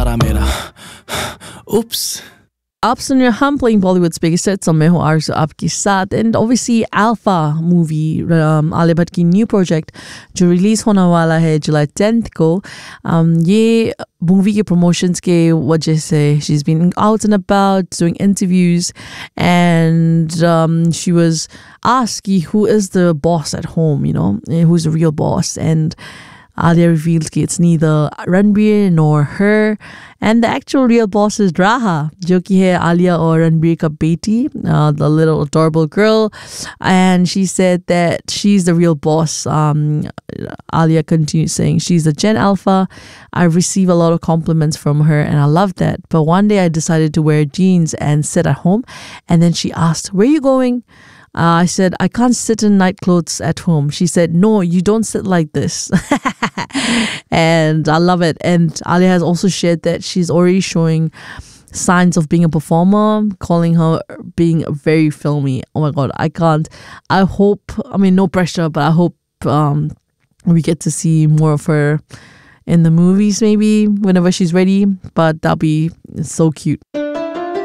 सारा मेरा oops. आप सुन रहे हैं हम playing Bollywood's biggest hits और मैं हूँ आरज़ू आपके साथ and obviously Alpha movie Alia Bhatt की न्यू प्रोजेक्ट जो रिलीज़ होने वाला है जुलाई 10th को ये मूवी के प्रमोशंस के वजह से she's been out and about doing interviews and she was asked who is the boss at home, you know, who's the real boss, and Alia reveals that it's neither Ranbir nor her, and the actual real boss is Raha, जो कि है Alia और Ranbir का बेटी, the little adorable girl, and she said that she's the real boss. Alia continues saying, she's the Gen Alpha. I receive a lot of compliments from her and I love that. But one day I decided to wear jeans and sit at home, and then she asked, where are you going? I said, I can't sit in night clothes at home. She said, no, you don't sit like this. And I love it. And Alia has also shared that she's already showing signs of being a performer, calling her being very filmy. Oh my God, I can't. I hope, I mean, no pressure, but I hope we get to see more of her in the movies maybe whenever she's ready. But that'll be so cute.